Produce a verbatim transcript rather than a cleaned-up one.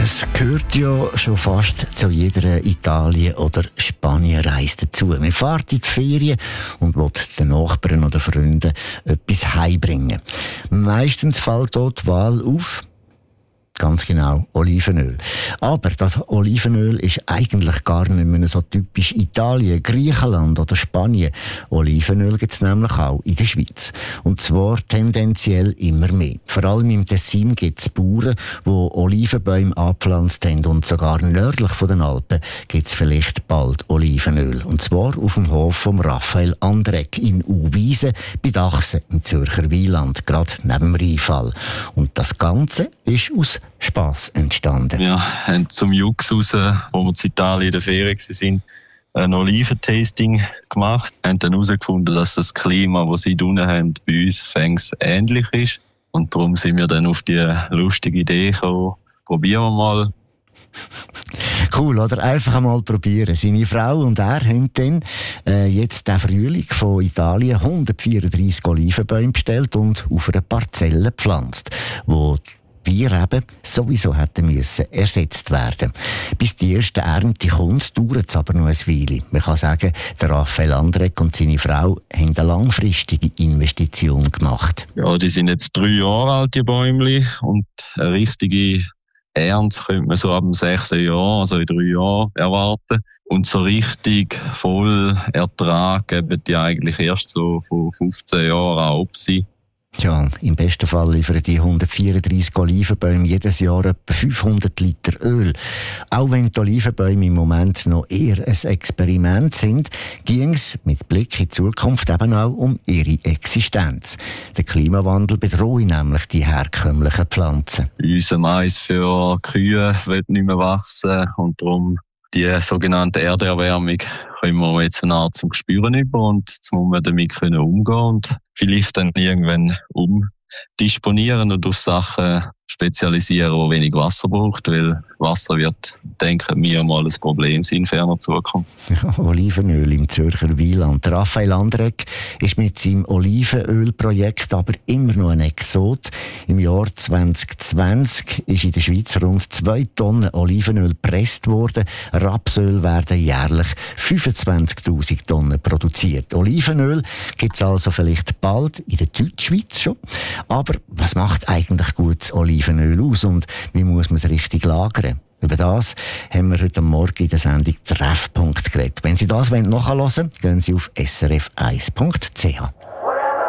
Es gehört ja schon fast zu jeder Italien- oder Spanienreise dazu. Man fährt in die Ferien und will den Nachbarn oder Freunden etwas heimbringen. Meistens fällt dort die Wahl auf. Ganz genau, Olivenöl. Aber das Olivenöl ist eigentlich gar nicht mehr so typisch Italien, Griechenland oder Spanien. Olivenöl gibt es nämlich auch in der Schweiz. Und zwar tendenziell immer mehr. Vor allem im Tessin gibt es Bauern, die Olivenbäume angepflanzt haben. Und sogar nördlich von den Alpen gibt es vielleicht bald Olivenöl. Und zwar auf dem Hof von Raphael Andrek in Uwiesen bei Dachsen im Zürcher Wieland, gerade neben dem Rheinfall. Und das Ganze ist aus Spass entstanden. Wir haben zum Jux raus, wo wir in Italien in der Ferien waren, ein Oliventasting gemacht. Wir haben dann herausgefunden, dass das Klima, das sie unten haben, bei uns fängs ähnlich ist. Und darum sind wir dann auf die lustige Idee gekommen. Probieren wir mal. Cool, oder? Einfach einmal probieren. Seine Frau und er haben dann äh, jetzt den Frühling von Italien hundertvierunddreissig Olivenbäume bestellt und auf einer Parzelle gepflanzt, wo wir eben sowieso hätten müssen ersetzt werden. Bis die erste Ernte kommt, dauert es aber noch ein Weile. Man kann sagen, der Raphael Andrek und seine Frau haben eine langfristige Investition gemacht. Ja, die sind jetzt drei Jahre alt, die Bäumchen, und eine richtige Ernte könnte man so ab dem sechsten Jahr, also in drei Jahren, erwarten. Und so richtig voll Ertrag geben die eigentlich erst so von fünfzehn Jahren an ab sie. Ja, im besten Fall liefern die hundertvierunddreissig Olivenbäume jedes Jahr etwa fünfhundert Liter Öl. Auch wenn die Olivenbäume im Moment noch eher ein Experiment sind, ging es mit Blick in die Zukunft eben auch um ihre Existenz. Der Klimawandel bedroht nämlich die herkömmlichen Pflanzen. Unser Mais für Kühe wird nicht mehr wachsen und darum die sogenannte Erderwärmung können wir jetzt eine Art zum Spüren über und jetzt muss man damit können umgehen und vielleicht dann irgendwann umdisponieren und auf Sachen spezialisieren, die wenig Wasser braucht, weil Wasser wird, denken wir, mal ein Problem sein in ferner Zukunft. Ja, Olivenöl im Zürcher Wieland. Raphael Andrek ist mit seinem Olivenölprojekt aber immer noch ein Exot. Im Jahr zwanzig zwanzig ist in der Schweiz rund zwei Tonnen Olivenöl gepresst worden. Rapsöl werden jährlich fünfundzwanzigtausend Tonnen produziert. Olivenöl gibt es also vielleicht bald in der Deutschschweiz schon. Aber was macht eigentlich gutes Olivenöl aus und wie muss man es richtig lagern? Über das haben wir heute Morgen in der Sendung Treffpunkt geredet. Wenn Sie das nachhören wollen, gehen Sie auf s r f eins punkt c h.